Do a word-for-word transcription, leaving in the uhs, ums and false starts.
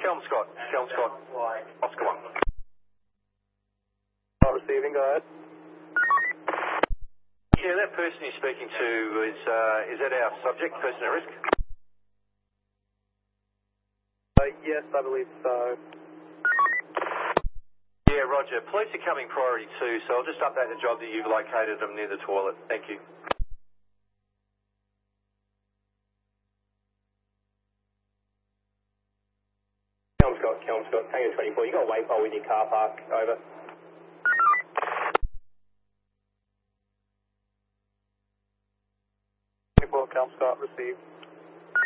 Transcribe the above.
Kelm Scott. Kelm Scott. Oscar one. Not receiving, go ahead. Yeah, that person you're speaking to is, uh, is that our subject, person at risk? Uh, yes, I believe so. Yeah, roger. Police are coming priority two, so I'll just update the job that you've located them near the toilet. Thank you. Kelm Scott, Kelm Scott, Tango twenty-four. You got a waypole in your car park, over. twenty-four, Kelm Scott, received.